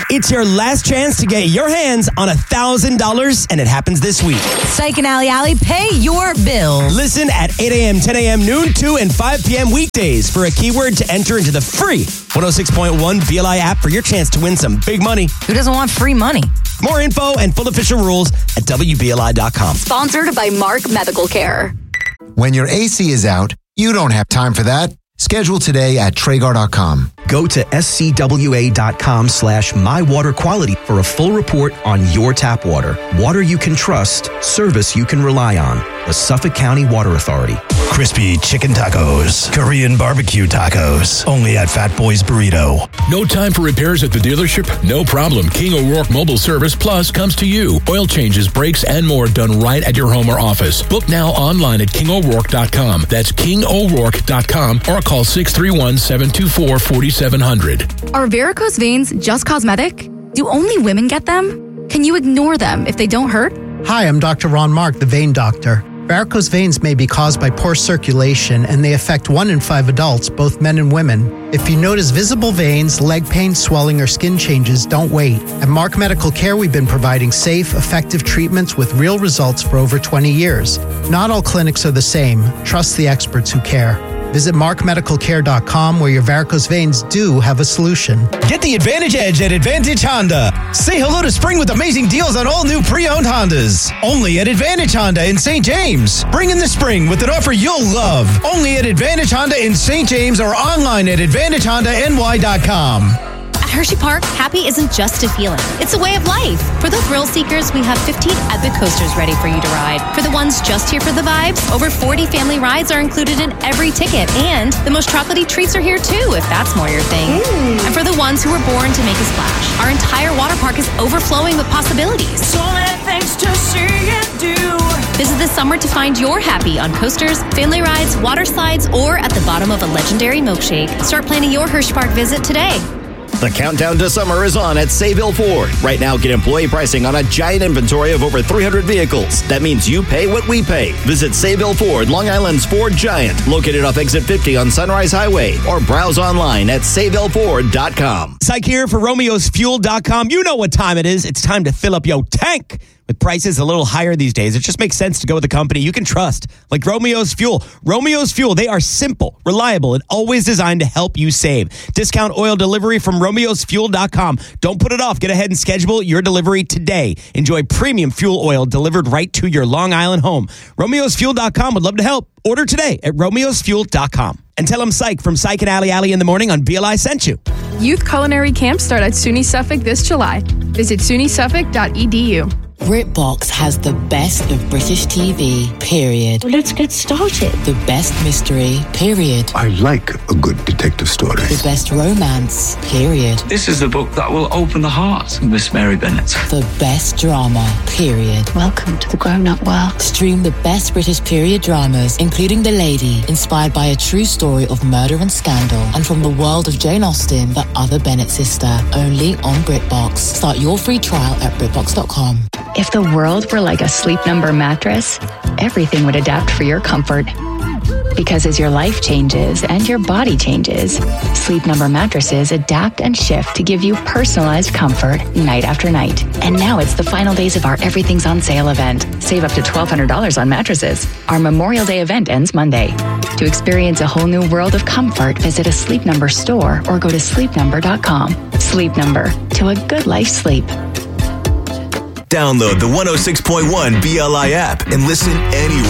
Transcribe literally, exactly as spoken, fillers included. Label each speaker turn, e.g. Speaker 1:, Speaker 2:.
Speaker 1: It's your last chance to get your hands on one thousand dollars, and it happens this week.
Speaker 2: Psych and Alley Alley, pay your bills.
Speaker 1: Listen at eight a.m., ten a.m., noon, two, and five p.m. weekdays for a keyword to enter into the free one oh six point one B L I app for your chance to win some big money.
Speaker 2: Who doesn't want free money?
Speaker 1: More info and full official rules at W B L I dot com.
Speaker 3: Sponsored by Mark Medical Care.
Speaker 4: When your A C is out, you don't have time for that. Schedule today at Traeger dot com.
Speaker 5: Go to scwa.com slash mywaterquality for a full report on your tap water. Water you can trust, service you can rely on. The Suffolk County Water Authority.
Speaker 6: Crispy chicken tacos, Korean barbecue tacos, only at Fat Boy's Burrito.
Speaker 7: No time for repairs at the dealership? No problem. King O'Rourke Mobile Service Plus comes to you. Oil changes, brakes, and more done right at your home or office. Book now online at king o'rourke dot com. That's king o'rourke dot com or call six three one, seven two four, four seven zero zero.
Speaker 8: Are varicose veins just cosmetic? Do only women get them? Can you ignore them if they don't hurt?
Speaker 9: Hi, I'm Doctor Ron Mark, the vein doctor. Varicose veins may be caused by poor circulation, and they affect one in five adults, both men and women. If you notice visible veins, leg pain, swelling, or skin changes, don't wait. At Mark Medical Care, we've been providing safe, effective treatments with real results for over twenty years. Not all clinics are the same. Trust the experts who care. Visit mark medical care dot com, where your varicose veins do have a solution.
Speaker 6: Get the Advantage Edge at Advantage Honda. Say hello to spring with amazing deals on all new pre-owned Hondas. Only at Advantage Honda in Saint James. Bring in the spring with an offer you'll love. Only at Advantage Honda in Saint James or online at advantage honda n y dot com.
Speaker 10: At Hershey Park, happy isn't just a feeling. It's a way of life. For the thrill seekers, we have fifteen epic coasters ready for you to ride. For the ones just here for the vibes, over forty family rides are included in every ticket. And the most chocolatey treats are here too, if that's more your thing. Ooh. And for the ones who were born to make a splash, our entire water park is overflowing with possibilities.
Speaker 11: So many things to see and do.
Speaker 10: Visit this summer to find your happy on coasters, family rides, water slides, or at the bottom of a legendary milkshake. Start planning your Hershey Park visit today.
Speaker 12: The countdown to summer is on at Sayville Ford. Right now, get employee pricing on a giant inventory of over three hundred vehicles. That means you pay what we pay. Visit Sayville Ford, Long Island's Ford Giant, located off Exit fifty on Sunrise Highway, or browse online at sayville ford dot com.
Speaker 1: Psych here for romeos fuel dot com. You know what time it is. It's time to fill up your tank. With prices a little higher these days, it just makes sense to go with a company you can trust, like Romeo's Fuel. Romeo's Fuel, they are simple, reliable, and always designed to help you save. Discount oil delivery from romeos fuel dot com. Don't put it off. Get ahead and schedule your delivery today. Enjoy premium fuel oil delivered right to your Long Island home. romeos fuel dot com would love to help. Order today at romeos fuel dot com. And tell them Psych from Psych and Alley Alley in the morning on B L I sent you.
Speaker 13: Youth culinary camps start at SUNY Suffolk this July. Visit suny suffolk dot e d u.
Speaker 14: BritBox has the best of British T V, period.
Speaker 15: Well, let's get started.
Speaker 14: The best mystery, period.
Speaker 16: I like a good detective story.
Speaker 14: The best romance, period.
Speaker 17: This is the book that will open the heart of Miss Mary Bennet.
Speaker 14: The best drama, period.
Speaker 15: Welcome to the grown-up world.
Speaker 14: Stream the best British period dramas, including The Lady, inspired by a true story of murder and scandal, and from the world of Jane Austen, the other Bennet sister, only on BritBox. Start your free trial at britbox dot com.
Speaker 18: If the world were like a Sleep Number mattress, everything would adapt for your comfort. Because as your life changes and your body changes, Sleep Number mattresses adapt and shift to give you personalized comfort night after night. And now it's the final days of our Everything's on Sale event. Save up to twelve hundred dollars on mattresses. Our Memorial Day event ends Monday. To experience a whole new world of comfort, visit a Sleep Number store or go to sleep number dot com. Sleep Number, to a good life sleep.
Speaker 19: Download the one oh six point one B L I app and listen anywhere.